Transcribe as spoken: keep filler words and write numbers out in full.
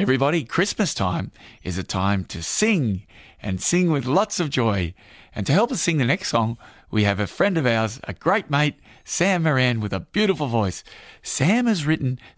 Everybody, Christmas time is a time to sing and sing with lots of joy. And to help us sing the next song, we have a friend of ours, a great mate, Sam Moran, with a beautiful voice. Sam has written